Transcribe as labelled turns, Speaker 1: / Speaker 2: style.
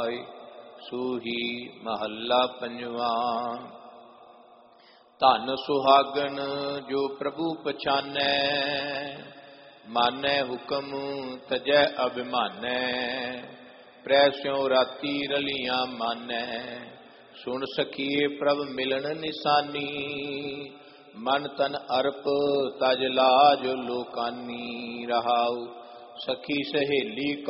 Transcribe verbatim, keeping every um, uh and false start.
Speaker 1: ਸੂਹੀ ਮਹੱਲਾ ਪੰਜਵਾਂ। ਧਨ ਸੁਹਾਗਣ ਜੋ ਪ੍ਰਭੂ ਪਛਾਨੈ, ਮਾਨੈ ਹੁਕਮ ਤਜੈ ਅਭਿਮਾਨੈ। ਪ੍ਰੈ ਸਿਉ ਰਾਤੀ ਰਲੀਆਂ ਮਾਨੈ, ਸੁਣ ਸਖੀਏ ਪ੍ਰਭ ਮਿਲਣ ਨਿਸ਼ਾਨੀ। ਮਨ ਤਨ ਅਰਪ ਤਜ ਲਾਜ ਲੋਕਾਨੀ, ਰਹਾਉ ਸਖੀ ਸਹੇਲੀ